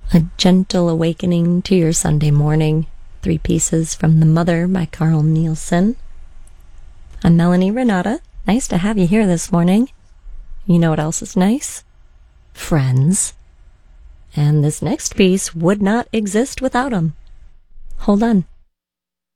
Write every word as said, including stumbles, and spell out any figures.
A Gentle Awakening to Your Sunday Morning, three pieces from The Mother by Carl Nielsen. I'm Melanie Renata. Nice to have you here this morning. You know what else is nice? Friends. And this next piece would not exist without them. Hold on.